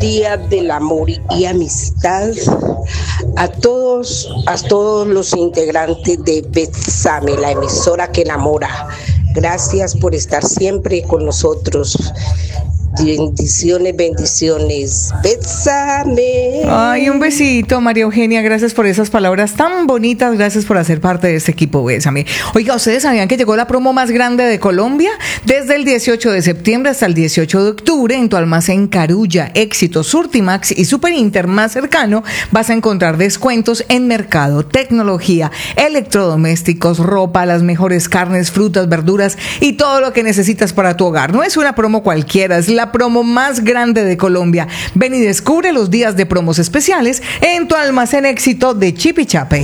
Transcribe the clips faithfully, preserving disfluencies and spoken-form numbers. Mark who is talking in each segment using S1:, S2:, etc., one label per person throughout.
S1: Día del Amor y Amistad a todos, a todos los integrantes de Bésame, la emisora que enamora. Gracias por estar siempre con nosotros. Bendiciones, bendiciones. Bésame.
S2: Ay, un besito, María Eugenia. Gracias por esas palabras tan bonitas. Gracias por hacer parte de este equipo Bésame. Oiga, ¿ustedes sabían que llegó la promo más grande de Colombia? Desde el dieciocho de septiembre hasta el dieciocho de octubre, en tu almacén Carulla, Éxito, Surtimax y Super Inter más cercano, vas a encontrar descuentos en mercado, tecnología, electrodomésticos, ropa, las mejores carnes, frutas, verduras y todo lo que necesitas para tu hogar. No es una promo cualquiera, es la promo más grande de Colombia. Ven y descubre los días de promos especiales en tu almacén Éxito de Chipichape.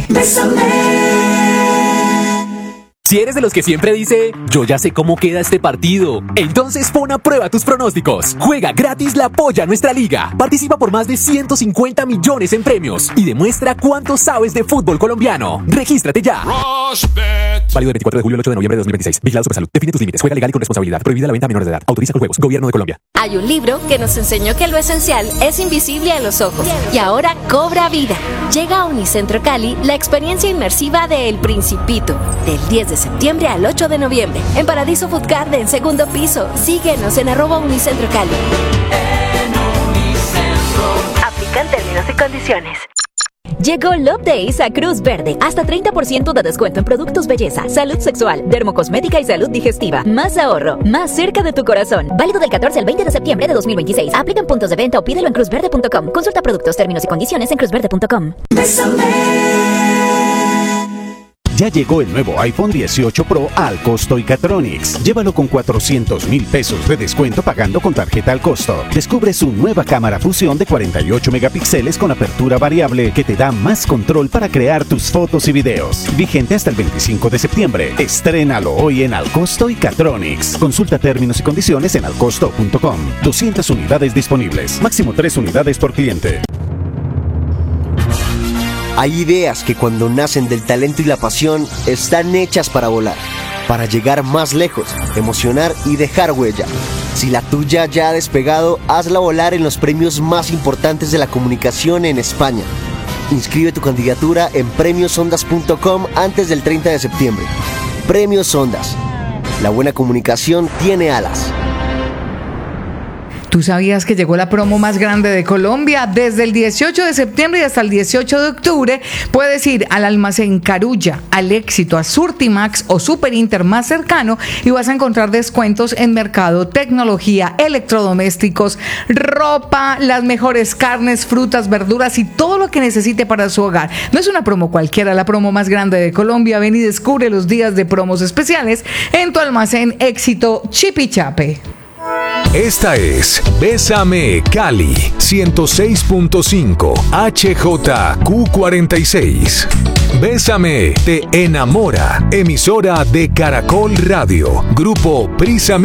S3: Si eres de los que siempre dice, yo ya sé cómo queda este partido, entonces pon a prueba tus pronósticos. Juega gratis la Polla Nuestra Liga. Participa por más de ciento cincuenta millones en premios y demuestra cuánto sabes de fútbol colombiano. Regístrate ya. Válido del veinticuatro de julio al ocho de noviembre de dos mil veintiséis. Vigilado Supersalud. Define tus límites. Juega legal y con responsabilidad. Prohibida la venta a menores de edad. Autoriza con juegos. Gobierno de Colombia.
S4: Hay un libro que nos enseñó que lo esencial es invisible a los ojos y ahora cobra vida. Llega a Unicentro Cali la experiencia inmersiva de El Principito, del diez de septiembre al ocho de noviembre, en Paradiso Food Garden, segundo piso. Síguenos en arroba Unicentro Cali. En Unicentro. Aplican términos y condiciones. Llegó Love Days a Cruz Verde. Hasta treinta por ciento de descuento en productos belleza, salud sexual, dermocosmética y salud digestiva. Más ahorro, más cerca de tu corazón. Válido del catorce al veinte de septiembre de dos mil veintiséis. Aplica en puntos de venta o pídelo en cruz verde punto com. Consulta productos, términos y condiciones en cruz verde punto com.
S5: Ya llegó el nuevo iPhone dieciocho Pro al costo Icatronics. Llévalo con cuatrocientos mil pesos de descuento pagando con tarjeta al costo. Descubre su nueva cámara fusión de cuarenta y ocho megapíxeles con apertura variable que te da más control para crear tus fotos y videos. Vigente hasta el veinticinco de septiembre. Estrénalo hoy en Alcosto Icatronics. Consulta términos y condiciones en alcosto punto com. doscientas unidades disponibles. Máximo tres unidades por cliente.
S6: Hay ideas que cuando nacen del talento y la pasión están hechas para volar, para llegar más lejos, emocionar y dejar huella. Si la tuya ya ha despegado, hazla volar en los premios más importantes de la comunicación en España. Inscribe tu candidatura en premios ondas punto com antes del treinta de septiembre. Premios Ondas. La buena comunicación tiene alas.
S2: ¿Tú sabías que llegó la promo más grande de Colombia? Desde el dieciocho de septiembre y hasta el dieciocho de octubre puedes ir al almacén Carulla, al Éxito, a Surtimax o Super Inter más cercano y vas a encontrar descuentos en mercado, tecnología, electrodomésticos, ropa, las mejores carnes, frutas, verduras y todo lo que necesite para su hogar. No es una promo cualquiera, la promo más grande de Colombia. Ven y descubre los días de promos especiales en tu almacén Éxito Chipichape.
S7: Esta es Bésame Cali ciento seis punto cinco H J Q cuarenta y seis. Bésame te enamora. Emisora de Caracol Radio. Grupo Prisa